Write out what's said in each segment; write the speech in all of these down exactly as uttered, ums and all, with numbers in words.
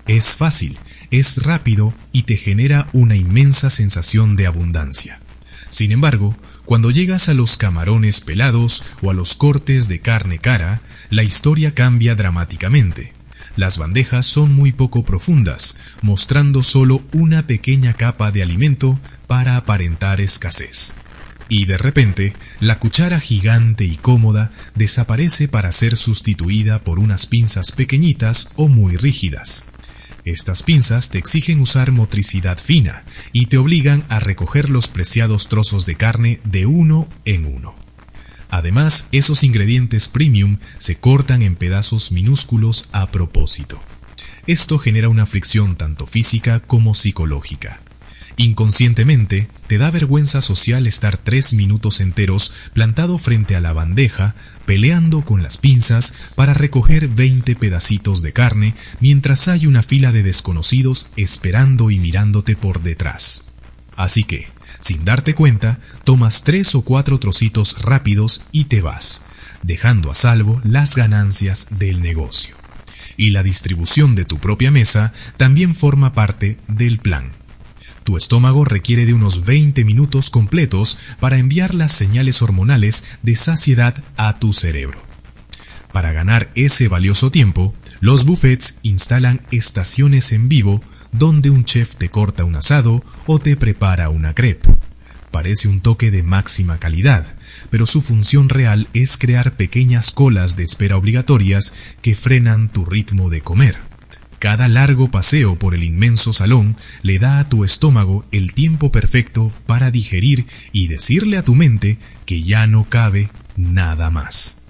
Es fácil, es rápido y te genera una inmensa sensación de abundancia. Sin embargo, cuando llegas a los camarones pelados o a los cortes de carne cara, la historia cambia dramáticamente. Las bandejas son muy poco profundas, mostrando solo una pequeña capa de alimento para aparentar escasez. Y de repente, la cuchara gigante y cómoda desaparece para ser sustituida por unas pinzas pequeñitas o muy rígidas. Estas pinzas te exigen usar motricidad fina y te obligan a recoger los preciados trozos de carne de uno en uno. Además, esos ingredientes premium se cortan en pedazos minúsculos a propósito. Esto genera una fricción tanto física como psicológica. Inconscientemente, te da vergüenza social estar tres minutos enteros plantado frente a la bandeja, peleando con las pinzas para recoger veinte pedacitos de carne, mientras hay una fila de desconocidos esperando y mirándote por detrás. Así que, sin darte cuenta, tomas tres o cuatro trocitos rápidos y te vas, dejando a salvo las ganancias del negocio. Y la distribución de tu propia mesa también forma parte del plan. Tu estómago requiere de unos veinte minutos completos para enviar las señales hormonales de saciedad a tu cerebro. Para ganar ese valioso tiempo, los buffets instalan estaciones en vivo donde un chef te corta un asado o te prepara una crepe. Parece un toque de máxima calidad, pero su función real es crear pequeñas colas de espera obligatorias que frenan tu ritmo de comer. Cada largo paseo por el inmenso salón le da a tu estómago el tiempo perfecto para digerir y decirle a tu mente que ya no cabe nada más.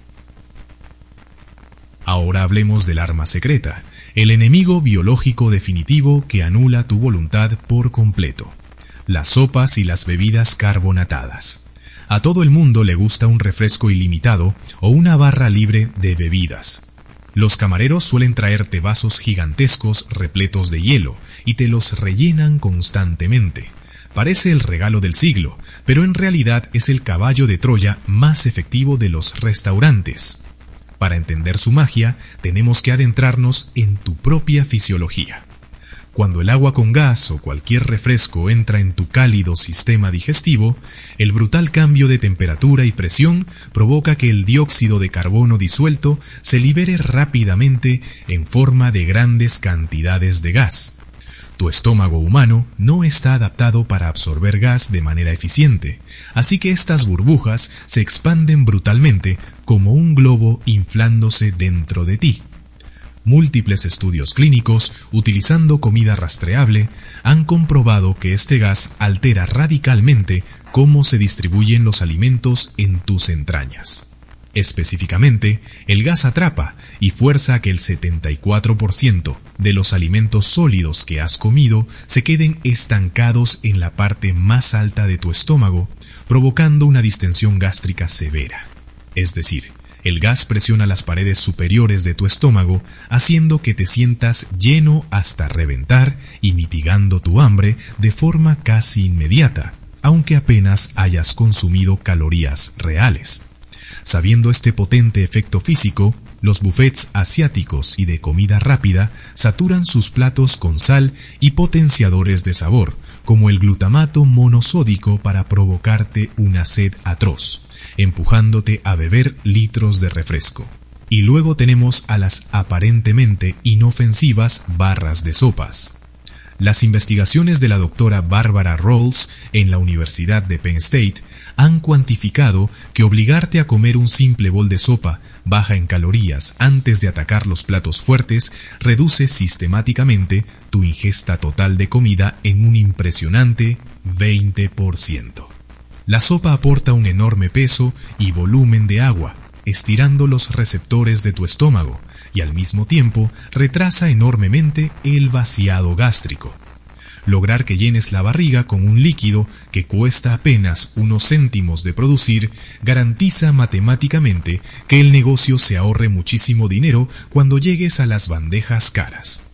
Ahora hablemos del arma secreta, el enemigo biológico definitivo que anula tu voluntad por completo: las sopas y las bebidas carbonatadas. A todo el mundo le gusta un refresco ilimitado o una barra libre de bebidas. Los camareros suelen traerte vasos gigantescos repletos de hielo y te los rellenan constantemente. Parece el regalo del siglo, pero en realidad es el caballo de Troya más efectivo de los restaurantes. Para entender su magia, tenemos que adentrarnos en tu propia fisiología. Cuando el agua con gas o cualquier refresco entra en tu cálido sistema digestivo, el brutal cambio de temperatura y presión provoca que el dióxido de carbono disuelto se libere rápidamente en forma de grandes cantidades de gas. Tu estómago humano no está adaptado para absorber gas de manera eficiente, así que estas burbujas se expanden brutalmente como un globo inflándose dentro de ti. Múltiples estudios clínicos, utilizando comida rastreable, han comprobado que este gas altera radicalmente cómo se distribuyen los alimentos en tus entrañas. Específicamente, el gas atrapa y fuerza a que el setenta y cuatro por ciento de los alimentos sólidos que has comido se queden estancados en la parte más alta de tu estómago, provocando una distensión gástrica severa. Es decir, el gas presiona las paredes superiores de tu estómago, haciendo que te sientas lleno hasta reventar y mitigando tu hambre de forma casi inmediata, aunque apenas hayas consumido calorías reales. Sabiendo este potente efecto físico, los buffets asiáticos y de comida rápida saturan sus platos con sal y potenciadores de sabor, como el glutamato monosódico para provocarte una sed atroz, empujándote a beber litros de refresco. Y luego tenemos a las aparentemente inofensivas barras de sopas. Las investigaciones de la doctora Barbara Rawls en la Universidad de Penn State han cuantificado que obligarte a comer un simple bol de sopa baja en calorías antes de atacar los platos fuertes reduce sistemáticamente tu ingesta total de comida en un impresionante veinte por ciento. La sopa aporta un enorme peso y volumen de agua, estirando los receptores de tu estómago, y al mismo tiempo retrasa enormemente el vaciado gástrico. Lograr que llenes la barriga con un líquido que cuesta apenas unos céntimos de producir garantiza matemáticamente que el negocio se ahorre muchísimo dinero cuando llegues a las bandejas caras.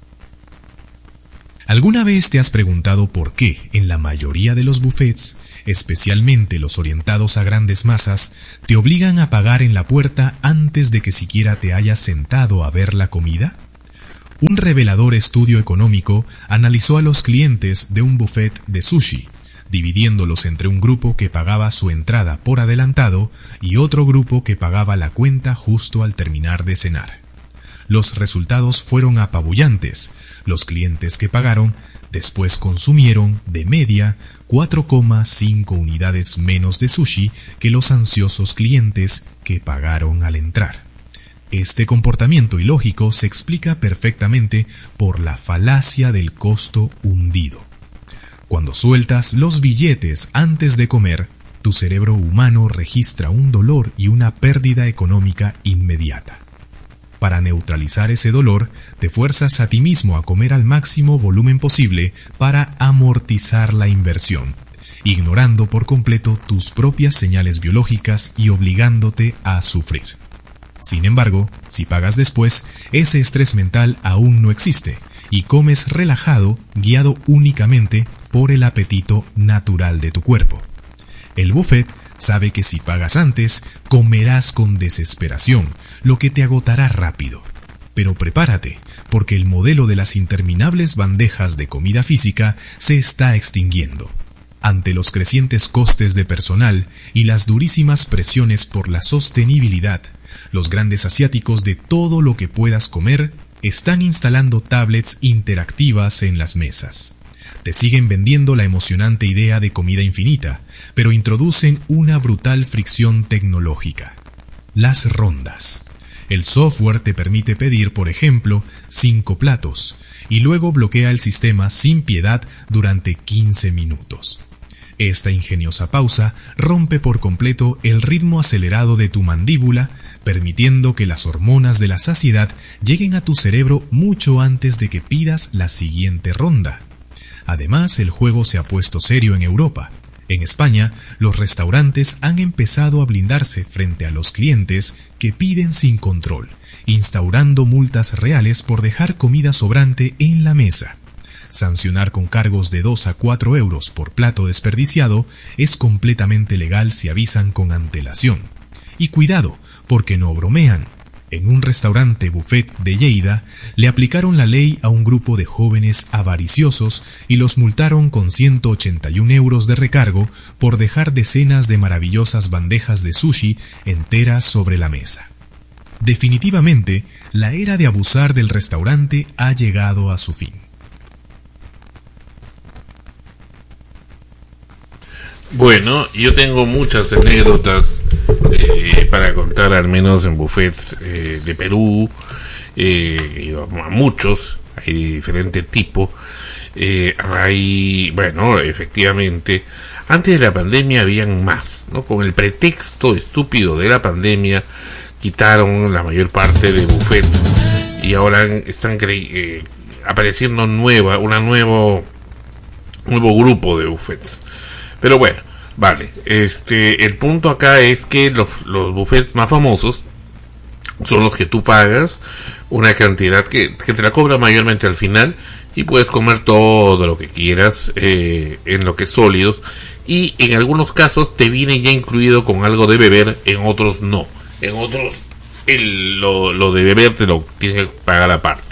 ¿Alguna vez te has preguntado por qué en la mayoría de los buffets, especialmente los orientados a grandes masas, te obligan a pagar en la puerta antes de que siquiera te hayas sentado a ver la comida? Un revelador estudio económico analizó a los clientes de un buffet de sushi, dividiéndolos entre un grupo que pagaba su entrada por adelantado y otro grupo que pagaba la cuenta justo al terminar de cenar. Los resultados fueron apabullantes. Los clientes que pagaron después consumieron, de media, cuatro coma cinco unidades menos de sushi que los ansiosos clientes que pagaron al entrar. Este comportamiento ilógico se explica perfectamente por la falacia del costo hundido. Cuando sueltas los billetes antes de comer, tu cerebro humano registra un dolor y una pérdida económica inmediata. Para neutralizar ese dolor, te fuerzas a ti mismo a comer al máximo volumen posible para amortizar la inversión, ignorando por completo tus propias señales biológicas y obligándote a sufrir. Sin embargo, si pagas después, ese estrés mental aún no existe y comes relajado, guiado únicamente por el apetito natural de tu cuerpo. El buffet sabe que si pagas antes, comerás con desesperación, lo que te agotará rápido. Pero prepárate, porque el modelo de las interminables bandejas de comida física se está extinguiendo. Ante los crecientes costes de personal y las durísimas presiones por la sostenibilidad, los grandes asiáticos de todo lo que puedas comer están instalando tablets interactivas en las mesas. Te siguen vendiendo la emocionante idea de comida infinita, pero introducen una brutal fricción tecnológica. Las rondas. El software te permite pedir, por ejemplo, cinco platos, y luego bloquea el sistema sin piedad durante quince minutos. Esta ingeniosa pausa rompe por completo el ritmo acelerado de tu mandíbula, permitiendo que las hormonas de la saciedad lleguen a tu cerebro mucho antes de que pidas la siguiente ronda. Además, el juego se ha puesto serio en Europa. En España, los restaurantes han empezado a blindarse frente a los clientes que piden sin control, instaurando multas reales por dejar comida sobrante en la mesa. Sancionar con cargos de dos a cuatro euros por plato desperdiciado es completamente legal si avisan con antelación. Y cuidado, porque no bromean. En un restaurante buffet de Lleida, le aplicaron la ley a un grupo de jóvenes avariciosos y los multaron con ciento ochenta y un euros de recargo por dejar decenas de maravillosas bandejas de sushi enteras sobre la mesa. Definitivamente, la era de abusar del restaurante ha llegado a su fin. Bueno, yo tengo muchas anécdotas eh, para contar, al menos en buffets eh, de Perú, eh, he ido a muchos, hay de diferente tipo. Eh, hay, bueno, efectivamente, antes de la pandemia habían más, ¿no? Con el pretexto estúpido de la pandemia, quitaron la mayor parte de buffets y ahora están cre- eh, apareciendo nueva, una nuevo, nuevo grupo de buffets. Pero bueno, vale, este, el punto acá es que los, los buffets más famosos son los que tú pagas una cantidad que, que te la cobra mayormente al final y puedes comer todo lo que quieras eh, en lo que es sólidos, y en algunos casos te viene ya incluido con algo de beber, en otros no, en otros el, lo, lo de beber te lo tienes que pagar aparte.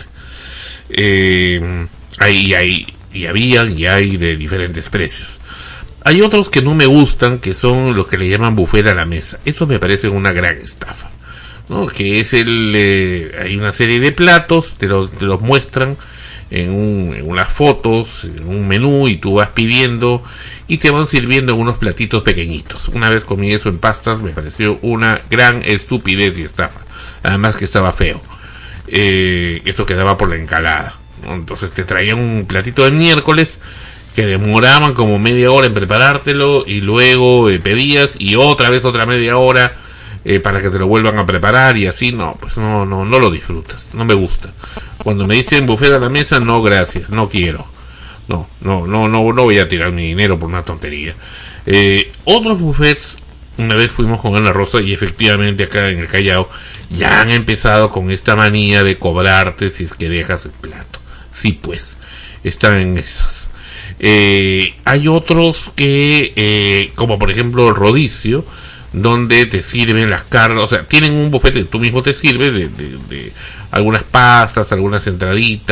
Eh, hay, hay, y habían y hay de diferentes precios. Hay otros que no me gustan, que son los que le llaman buffet a la mesa. Eso me parece una gran estafa, ¿no? Que es el, eh, hay una serie de platos, te los, te los muestran en, un, en unas fotos, en un menú, y tú vas pidiendo y te van sirviendo en unos platitos pequeñitos. Una vez comí eso en pastas, me pareció una gran estupidez y estafa. Además que estaba feo. Eh, eso quedaba por la encalada, ¿no? Entonces te traían un platito de miércoles que demoraban como media hora en preparártelo, y luego eh, pedías y otra vez otra media hora eh, para que te lo vuelvan a preparar, y así no, pues no, no, no lo disfrutas, no me gusta. Cuando me dicen buffet a la mesa, no gracias, no quiero, no, no, no, no, no voy a tirar mi dinero por una tontería. Eh, otros buffets, una vez fuimos con Ana Rosa y efectivamente acá en el Callao ya han empezado con esta manía de cobrarte si es que dejas el plato. Sí, pues, están en esos. Eh, hay otros que, eh, como por ejemplo el Rodicio, donde te sirven las carnes, o sea, tienen un buffet que tú mismo te sirves de, de, de algunas pastas, algunas entraditas,